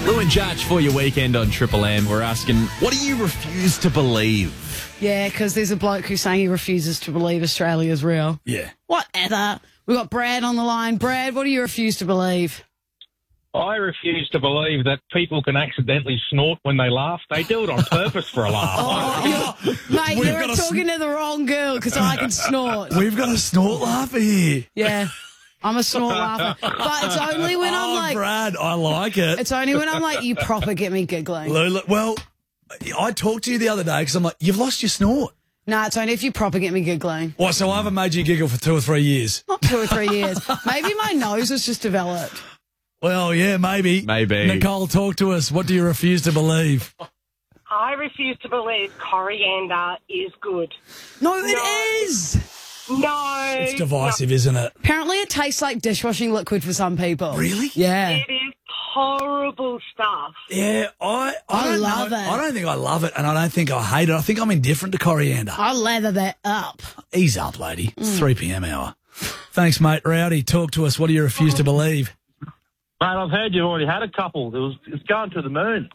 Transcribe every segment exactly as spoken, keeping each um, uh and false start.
Lou and Judge for your weekend on Triple M. We're asking, what do you refuse to believe? Yeah, because there's a bloke who's saying he refuses to believe Australia's real. Yeah. Whatever. We've got Brad on the line. Brad, what do you refuse to believe? I refuse to believe that people can accidentally snort when they laugh. They do it on purpose for a laugh. Oh, you're, mate, We've you're got a talking to the wrong girl because I can snort. We've got a snort laugher here. Yeah, I'm a snort laugher. But it's only when I'm oh, like... Brad, I like it. It's only when I'm like, you proper get me giggling. Lula, well, I talked to you the other day because I'm like, you've lost your snort. No, it's only if you proper get me giggling. What, so I haven't made you giggle for two or three years? Not two or three years. Maybe my nose has just developed. Well, yeah, maybe. Maybe. Nicole, talk to us. What do you refuse to believe? I refuse to believe coriander is good. No, it No. is. No. It's divisive, isn't it? Apparently it tastes like dishwashing liquid for some people. Really? Yeah. It is horrible stuff. Yeah, I I, I don't love know. it. I don't think I love it, and I don't think I hate it. I think I'm indifferent to coriander. I lather that up. Ease up, lady. It's three p.m. hour. Thanks, mate. Rowdy, talk to us. What do you refuse to believe? Mate, I've heard you've already had a couple. It was, it's going to the moon.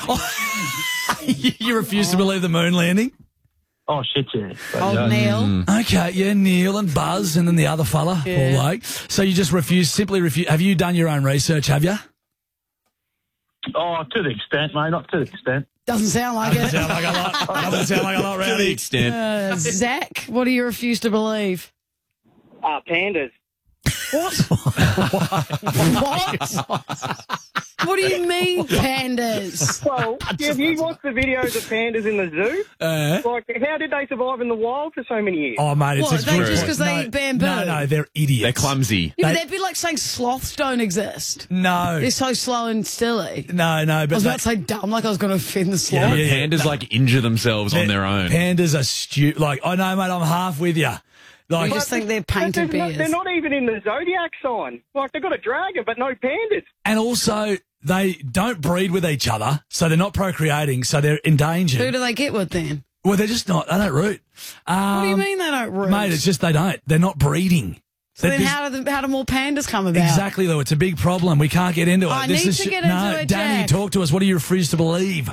You refuse to believe the moon landing? Oh, shit, yeah. But, Old uh, Neil. Okay, yeah, Neil and Buzz, and then the other fella, Yeah. Paul Lake. So you just refuse, simply refuse. Have you done your own research, have you? Oh, to the extent, mate, not to the extent. Doesn't sound like it. Sound like a lot. Doesn't sound like a lot, To the Rowdy. extent. Uh, Zach, what do you refuse to believe? Uh, pandas. What? what? What do you mean, pandas? Well, have you watched the videos of pandas in the zoo? Uh, Like, how did they survive in the wild for so many years? oh, mate, it's What, a they good just point. 'cause they no, eat bamboo? No, no, they're idiots. They're clumsy. Yeah, but They- that'd be like saying sloths don't exist. No. They're so slow and silly. No, no, I but was they- about to say dumb, like I was going to offend the sloth. Yeah, yeah. Pandas like injure themselves on their own. Pandas are stupid. Like, I know, mate, I'm half with you. I Like, just think they're But painted there's no- bears. they're not even in the zodiac sign. Like, they've got a dragon, but no pandas. and also, they don't breed with each other, so they're not procreating, so they're endangered. Who do they get with then? Well, they're just not. They don't root. Um, What do you mean they don't root? Mate, it's just they don't. They're not breeding. so They're then just- how do, the, how do more pandas come about? Exactly, though. It's a big problem. We can't get into it. I this need is to sh- get no, into it, Danny, Jack. talk to us. What do you refuse to believe?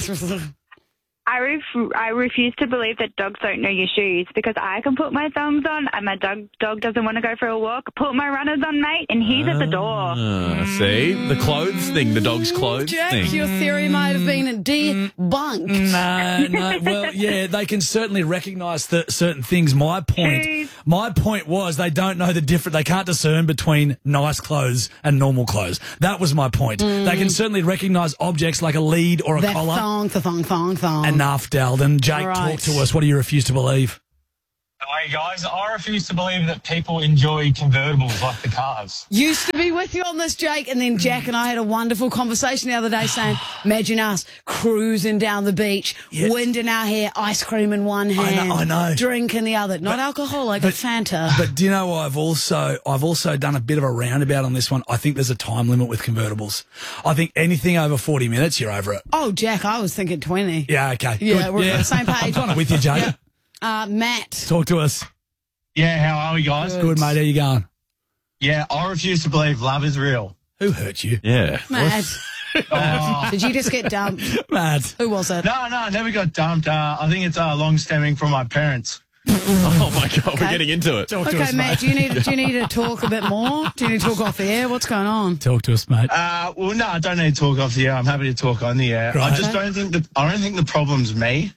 I, ref- I refuse to believe that dogs don't know your shoes because I can put my thumbs on and my dog dog doesn't want to go for a walk. Put my runners on, mate, and he's at the door. Uh, see? The clothes thing, the dog's clothes Jack, thing. your theory might have been debunked. No, no. Well, yeah, they can certainly recognise th- certain things. My point, Shoes. my point was they don't know the difference. They can't discern between nice clothes and normal clothes. That was my point. They can certainly recognise objects like a lead or a That collar. thong, the thong, thong, thong. Enough, Dalden. Jake, Right. talk to us. What do you refuse to believe? Hey guys, I refuse to believe that people enjoy convertibles like the cars. Used to be with you on this, Jake, and then Jack and I had a wonderful conversation the other day saying, imagine us cruising down the beach, Yeah. wind in our hair, ice cream in one hand, I know. drink in the other. Not alcohol, like a Fanta. But do you know what I've also I've also done a bit of a roundabout on this one. I think there's a time limit with convertibles. I think anything over forty minutes, you're over it. Oh, Jack, I was thinking twenty. Yeah, okay. Yeah, Good. we're on the same page. I'm kind of with you, Jake. Yeah. Uh, Matt. Talk to us. Yeah, how are we guys? Good, mate. How you going? Yeah, I refuse to believe love is real. Who hurt you? Yeah. Matt. Oh, Did you just get dumped? Matt. Who was it? no, no, I never got dumped. Uh, I think it's uh, long stemming from my parents. Oh, my God. Okay. We're getting into it. Talk to Okay, us, Matt, mate. do you need do you need to talk a bit more? Do you need to talk off the air? What's going on? Talk to us, mate. Uh, well, no, I don't need to talk off the air. I'm happy to talk on the air. I Right. just don't think that I don't think the problem's me.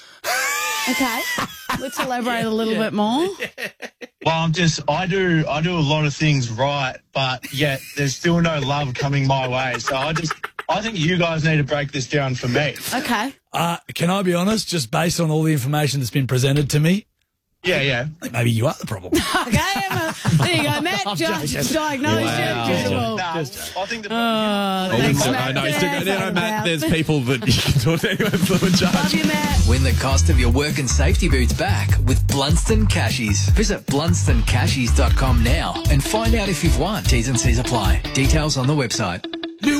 Okay. Let's elaborate a little bit more. Well, I'm just I do I do a lot of things right, but yet there's still no love coming my way. So I just I think you guys need to break this down for me. Okay. Uh, can I be honest? Just based on all the information that's been presented to me, Yeah, yeah. maybe you are the problem. Okay, Emma. There you go, Matt. Just diagnosed Wow. you. Beautiful. Nah, I think the Oh, Oh, thanks, I Matt. know, Get still, our you know, phone Matt, out. there's people that you can talk to anyway. Fluid charge. Love you, Matt. Win the cost of your work and safety boots back with Blunston Cashies. Visit blunston cashies dot com now and find out if you've won. T's and C's apply. Details on the website.